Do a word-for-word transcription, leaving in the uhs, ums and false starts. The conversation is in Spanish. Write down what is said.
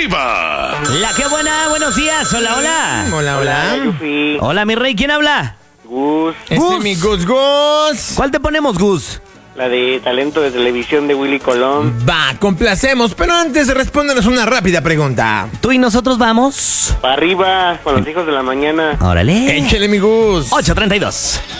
arriba. La que buena, buenos días. Hola, hola. Hola, hola. Yufi. Hola, mi rey, ¿quién habla? Gus. Este Gus. es mi Gus Gus. ¿Cuál te ponemos, Gus? La de talento de televisión de Willy Colón. Va, complacemos, pero antes respóndenos una rápida pregunta. ¿Tú y nosotros vamos? Para arriba, con los hijos de la mañana. Órale. Échale, mi Gus. ocho treinta y dos.